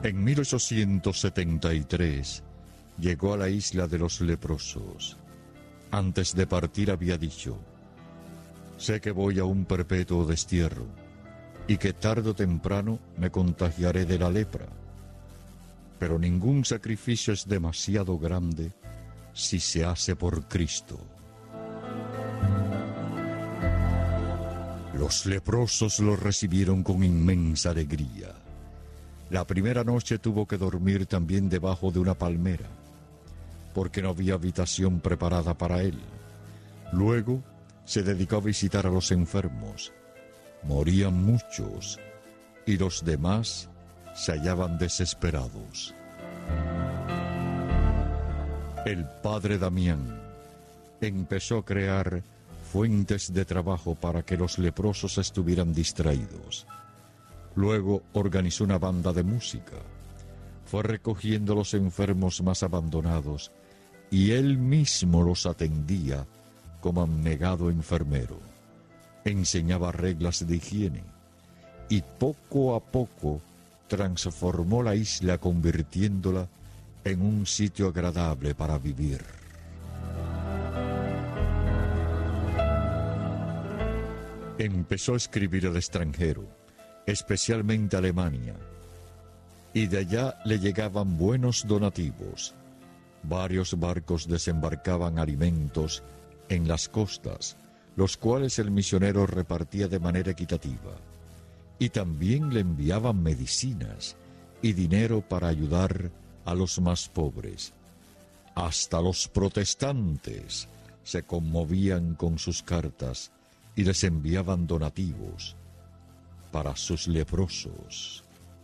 En 1873 llegó a la isla de los leprosos. Antes de partir había dicho: sé que voy a un perpetuo destierro y que tarde o temprano me contagiaré de la lepra. Pero ningún sacrificio es demasiado grande si se hace por Cristo. Los leprosos lo recibieron con inmensa alegría. La primera noche tuvo que dormir también debajo de una palmera, porque no había habitación preparada para él. Luego se dedicó a visitar a los enfermos. Morían muchos y los demás se hallaban desesperados. El padre Damián empezó a crear fuentes de trabajo para que los leprosos estuvieran distraídos. Luego organizó una banda de música. Fue recogiendo los enfermos más abandonados y él mismo los atendía como abnegado enfermero. Enseñaba reglas de higiene y poco a poco transformó la isla convirtiéndola en un sitio agradable para vivir. Empezó a escribir al extranjero, especialmente a Alemania, y de allá le llegaban buenos donativos. Varios barcos desembarcaban alimentos en las costas, los cuales el misionero repartía de manera equitativa, y también le enviaban medicinas y dinero para ayudar a los más pobres. Hasta los protestantes se conmovían con sus cartas y les enviaban donativos para sus leprosos.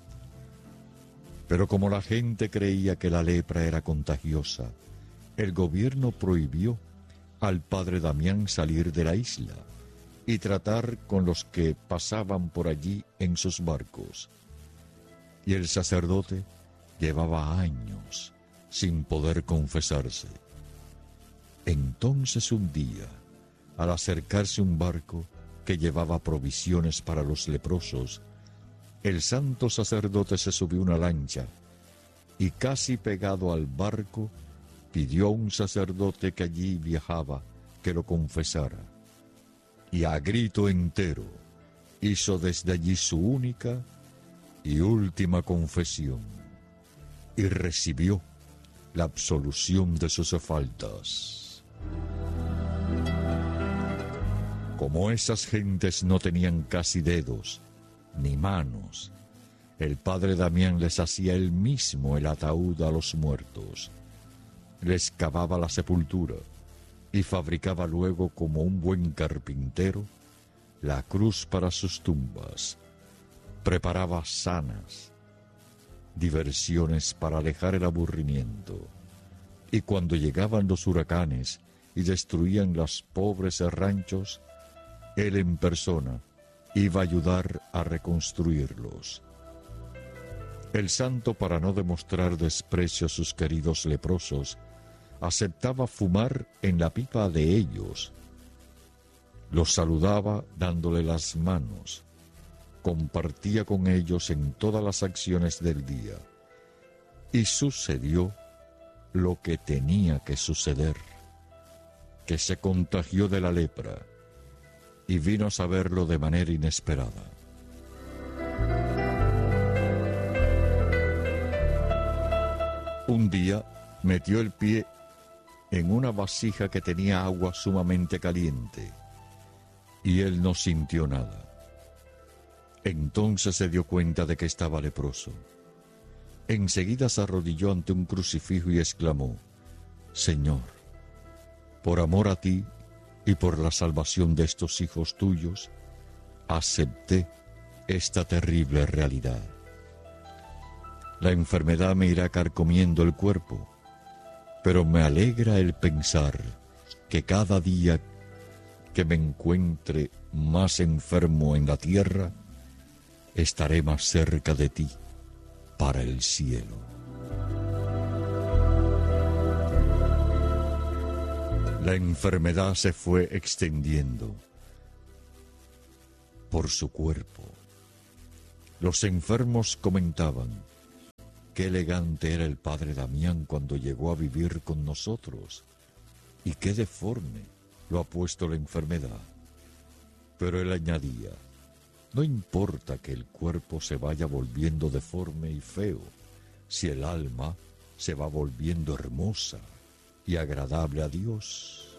Pero como la gente creía que la lepra era contagiosa, el gobierno prohibió al padre Damián salir de la isla y tratar con los que pasaban por allí en sus barcos. Y el sacerdote llevaba años sin poder confesarse. Entonces un día, al acercarse un barco que llevaba provisiones para los leprosos, el santo sacerdote se subió a una lancha y casi pegado al barco pidió a un sacerdote que allí viajaba que lo confesara. Y a grito entero hizo desde allí su única y última confesión y recibió la absolución de sus faltas. Como esas gentes no tenían casi dedos ni manos, el padre Damián les hacía él mismo el ataúd a los muertos, les cavaba la sepultura y fabricaba luego, como un buen carpintero, la cruz para sus tumbas. Preparaba sanas diversiones para alejar el aburrimiento, y cuando llegaban los huracanes y destruían los pobres ranchos, él en persona iba a ayudar a reconstruirlos. El santo, para no demostrar desprecio a sus queridos leprosos, aceptaba fumar en la pipa de ellos. Los saludaba dándole las manos, compartía con ellos en todas las acciones del día. Y sucedió lo que tenía que suceder, que se contagió de la lepra y vino a saberlo de manera inesperada. Un día metió el pie en una vasija que tenía agua sumamente caliente y él no sintió nada. Entonces se dio cuenta de que estaba leproso. Enseguida se arrodilló ante un crucifijo y exclamó: Señor, por amor a ti y por la salvación de estos hijos tuyos, acepté esta terrible realidad. La enfermedad me irá carcomiendo el cuerpo, pero me alegra el pensar que cada día que me encuentre más enfermo en la tierra, estaré más cerca de ti para el cielo. La enfermedad se fue extendiendo por su cuerpo. Los enfermos comentaban: qué elegante era el padre Damián cuando llegó a vivir con nosotros, y qué deforme lo ha puesto la enfermedad. Pero él añadía, no importa que el cuerpo se vaya volviendo deforme y feo, si el alma se va volviendo hermosa y agradable a Dios.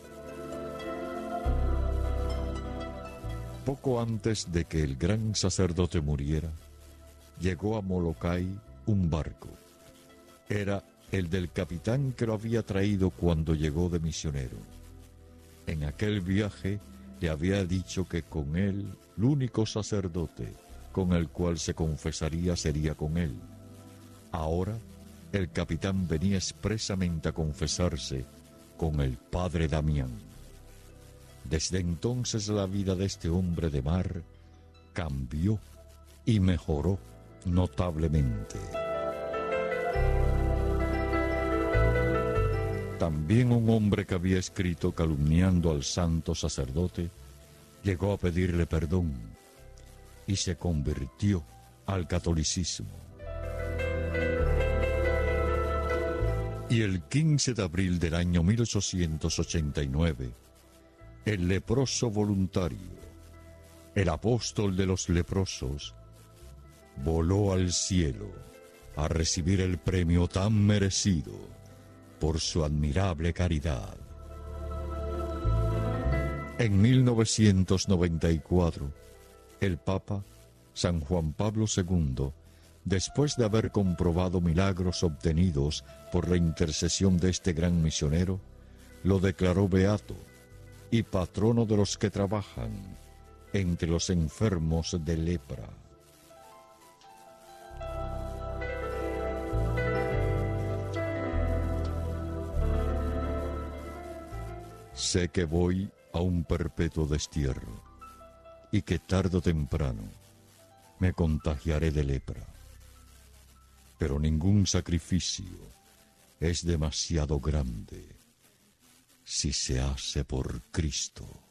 Poco antes de que el gran sacerdote muriera, llegó a Molokai un barco. Era el del capitán que lo había traído cuando llegó de misionero. En aquel viaje le había dicho que con él, el único sacerdote con el cual se confesaría sería con él. Ahora, el capitán venía expresamente a confesarse con el padre Damián. Desde entonces la vida de este hombre de mar cambió y mejoró notablemente. También un hombre que había escrito calumniando al santo sacerdote llegó a pedirle perdón y se convirtió al catolicismo. Y el 15 de abril del año 1889, el leproso voluntario, el apóstol de los leprosos, voló al cielo a recibir el premio tan merecido por su admirable caridad. En 1994, el Papa San Juan Pablo II, después de haber comprobado milagros obtenidos por la intercesión de este gran misionero, lo declaró beato y patrono de los que trabajan entre los enfermos de lepra. Sé que voy a un perpetuo destierro y que tarde o temprano me contagiaré de lepra. Pero ningún sacrificio es demasiado grande si se hace por Cristo.